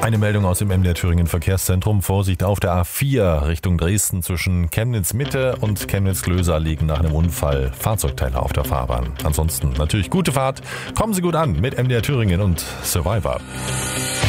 Eine Meldung aus dem MDR Thüringen Verkehrszentrum. Vorsicht auf der A4 Richtung Dresden zwischen Chemnitz Mitte und Chemnitz Klöser liegen nach einem Unfall Fahrzeugteile auf der Fahrbahn. Ansonsten natürlich gute Fahrt. Kommen Sie gut an mit MDR Thüringen und Survivor.